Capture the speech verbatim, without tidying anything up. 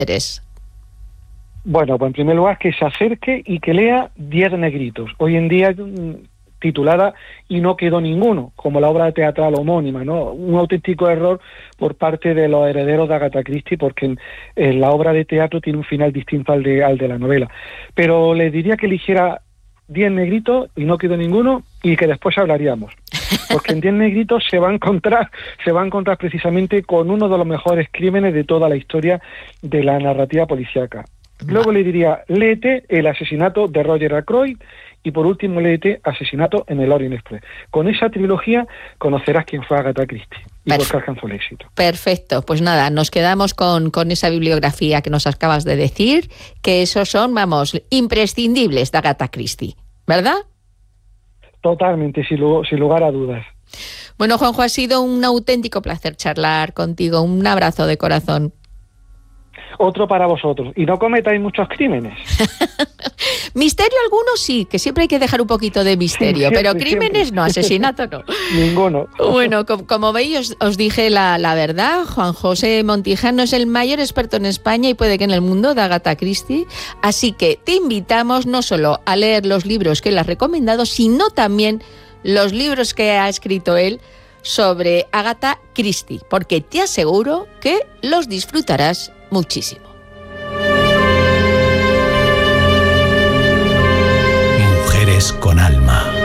eres? Bueno, pues en primer lugar que se acerque y que lea Diez negritos. Hoy en día titulada Y no quedó ninguno, como la obra teatral homónima, ¿no? Un auténtico error por parte de los herederos de Agatha Christie, porque en, en la obra de teatro tiene un final distinto al de, al de la novela. Pero le diría que eligiera Diez negritos y no quedó ninguno, y que después hablaríamos. Porque en Diez negritos se va a encontrar, se va a encontrar precisamente con uno de los mejores crímenes de toda la historia de la narrativa policíaca. Luego le diría, léete El asesinato de Roger Ackroyd, y por último léete Asesinato en el Orient Express. Con esa trilogía conocerás quién fue Agatha Christie y Perfe- por qué alcanzó el éxito. Perfecto, pues nada, nos quedamos con, con esa bibliografía que nos acabas de decir, que esos son, vamos, imprescindibles de Agatha Christie, ¿verdad? Totalmente, sin, lu- sin lugar a dudas. Bueno, Juanjo, ha sido un auténtico placer charlar contigo. Un abrazo de corazón. Otro para vosotros. Y no cometáis muchos crímenes. Misterio alguno sí, que siempre hay que dejar un poquito de misterio, sí, siempre, pero crímenes siempre. No, asesinato no. Ninguno. Bueno, como, como veis, os, os dije la, la verdad. Juan José Montijano es el mayor experto en España y puede que en el mundo de Agatha Christie. Así que te invitamos no solo a leer los libros que él ha recomendado, sino también los libros que ha escrito él sobre Agatha Christie, porque te aseguro que los disfrutarás muchísimo. Mujeres con alma.